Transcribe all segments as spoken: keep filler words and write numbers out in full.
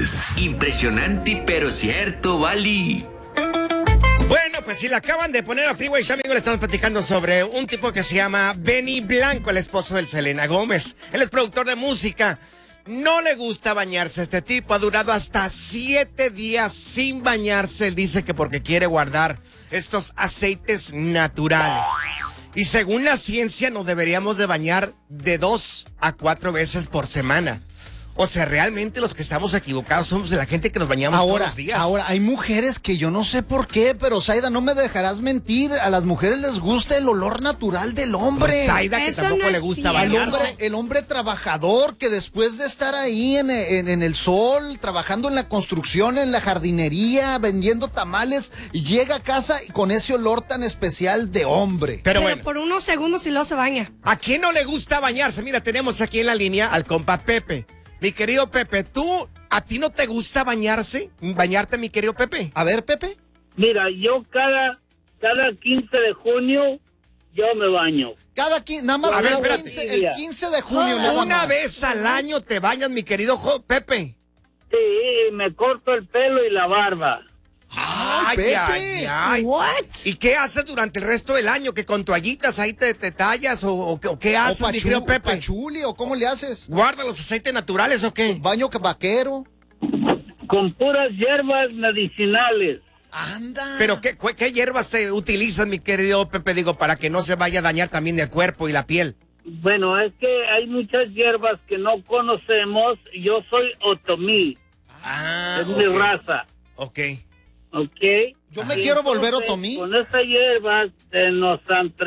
Morris. Impresionante pero cierto, Vali. Bueno, pues si le acaban de poner a Freeway Show, amigo, le estamos platicando sobre un tipo que se llama Benny Blanco, el esposo de Selena Gómez. Él es productor de música. No le gusta bañarse. Este tipo ha durado hasta siete días sin bañarse. Él dice que porque quiere guardar estos aceites naturales. Y según la ciencia, nos deberíamos de bañar de dos a cuatro veces por semana. O sea, realmente los que estamos equivocados somos de la gente que nos bañamos ahora, todos los días. Ahora, hay mujeres que yo no sé por qué, pero Zaida, no me dejarás mentir, a las mujeres les gusta el olor natural del hombre. Pues Zaida, que Eso tampoco no le es gusta cierto. El bañarse. hombre, el hombre trabajador que después de estar ahí en, en, en el sol, trabajando en la construcción, en la jardinería, vendiendo tamales, y llega a casa con ese olor tan especial de hombre. Pero, Pero bueno, por unos segundos y luego se baña. ¿a quién no le gusta bañarse? Mira, tenemos aquí en la línea al compa Pepe. Mi querido Pepe, ¿tú, a ti no te gusta bañarse? ¿Bañarte, mi querido Pepe? A ver, Pepe. Mira, yo cada, cada quince de junio, yo me baño. Cada quince, nada más A ver, el, espérate. quince, el quince de junio. nada Una más. vez al año te bañas, mi querido jo- Pepe. Sí, me corto el pelo y la barba. Ay, Pepe. ay, ay. What? ¿Y qué haces durante el resto del año? ¿Que con toallitas ahí te, te tallas? ¿O, o, qué- o qué haces, O mi querido pachu- Pepe? pachuli, ¿o cómo le haces? ¿Guarda los aceites naturales o qué? Baño vaquero. Con puras hierbas medicinales. Anda. ¿Pero qué, cu- qué hierbas se utilizan, mi querido Pepe? Digo, para que no se vaya a dañar también el cuerpo y la piel. Bueno, es que hay muchas hierbas que no conocemos. Yo soy otomí, Ah, es mi ok. raza, Ok. ¿ok? Yo me Y quiero volver entonces, otomí. Con esta hierba de los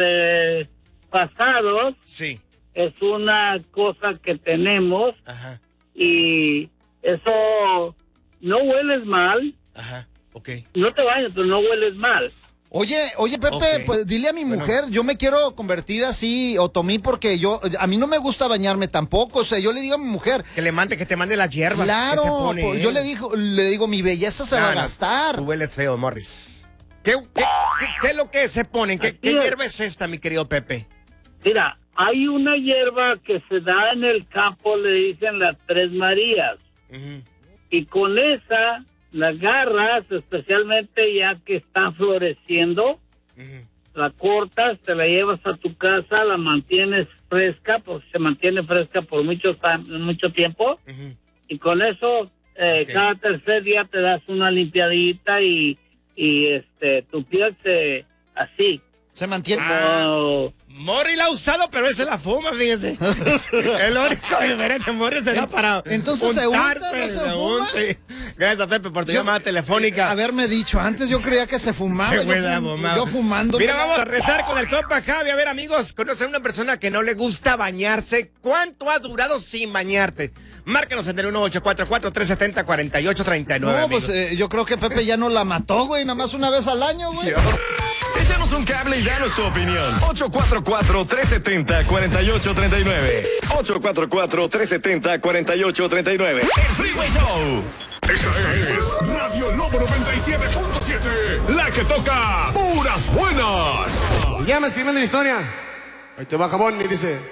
antepasados Sí. es una cosa que tenemos Ajá. y eso no hueles mal, Ajá. Ok. no te bañas, pero no hueles mal. Oye, oye, Pepe, Ok. pues dile a mi Bueno. mujer, yo me quiero convertir así, otomí, porque yo, a mí no me gusta bañarme tampoco, o sea, yo le digo a mi mujer, Que le mande, que te mande las hierbas. claro, que se pone pues, él. yo le digo, le digo, mi belleza se No, va a no, gastar. Tú hueles feo, Morris. ¿Qué, qué, qué- qué es lo que se ponen? ¿Qué, Así qué es. hierba es esta, mi querido Pepe? Mira, hay una hierba que se da en el campo, le dicen las Tres Marías, Ujú. y con esa la agarras, especialmente ya que está floreciendo, Ujú. la cortas, te la llevas a tu casa, la mantienes fresca, porque se mantiene fresca por mucho, ta- mucho tiempo, Ujú. y con eso eh, Ok. cada tercer día te das una limpiadita y, y este tu piel se así. Se mantiene. Ah. No, Morris la ha usado, pero él se la fuma, fíjese. El único diferente, Morris se da para Entonces, ¿se unta, untarse, no se se fuma? unte. Gracias, Pepe, por tu Yo- llamada telefónica. Haberme dicho, antes yo creía que se fumaba. Se yo, huele a fum- fumado. yo fumando. Mira, vamos a rezar con el compa Javi. A ver, amigos, conoce a una persona que no le gusta bañarse. ¿Cuánto has durado sin bañarte? Márcanos en el uno ocho cuatro cuatro, tres siete cero, cuatro ocho tres nueve. No, pues eh, yo creo que Pepe ya no la mató, güey, nada más una vez al año, güey. Échanos un cable y danos tu opinión. ocho cuatro cuatro, tres siete cero, cuatro ocho tres nueve. ocho cuatro cuatro, tres siete cero, cuatro ocho tres nueve. El Freeway Show. Esta es Radio Lobo noventa y siete punto siete, la que toca puras buenas. Se llama Escribiendo una Historia. Ahí te va jabón y dice...